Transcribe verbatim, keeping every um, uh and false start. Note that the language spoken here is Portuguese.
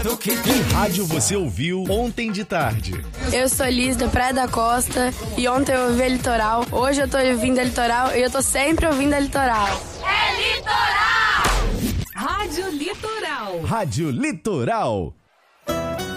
Que rádio você ouviu ontem de tarde? Eu sou Liz, da Praia da Costa, e ontem eu ouvi a Litoral. Hoje eu tô ouvindo a Litoral e eu tô sempre ouvindo a Litoral. É Litoral! Rádio Litoral. Rádio Litoral.